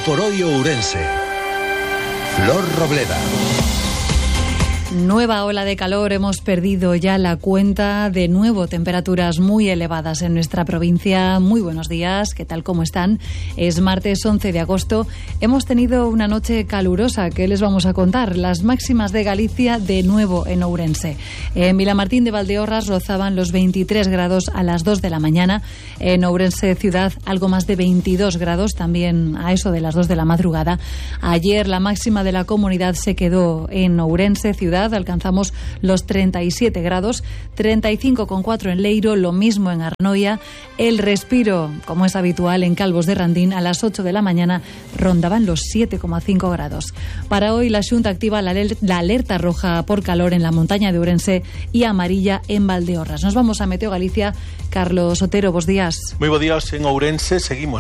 por hoy Ourense. Flor Robleda. Nueva ola de calor, hemos perdido ya la cuenta. De nuevo temperaturas muy elevadas en nuestra provincia. Muy buenos días, ¿qué tal? ¿Cómo están? Es martes 11 de agosto. Hemos tenido una noche calurosa. ¿Qué les vamos a contar? Las máximas de Galicia de nuevo en Ourense. En Vilamartín de Valdeorras rozaban los 23 grados a las 2 de la mañana. En Ourense ciudad algo más de 22 grados, también a eso de las 2 de la madrugada. Ayer la máxima de la comunidad se quedó en Ourense ciudad. Alcanzamos los 37 grados, 35,4 en Leiro, lo mismo en Arnoia. El respiro, como es habitual en Calvos de Randín, a las 8 de la mañana rondaban los 7,5 grados. Para hoy la Xunta activa la alerta roja por calor en la montaña de Ourense y amarilla en Valdeorras. Nos vamos a Meteo Galicia. Carlos Otero, bos días. Moi bo días. En Ourense seguimos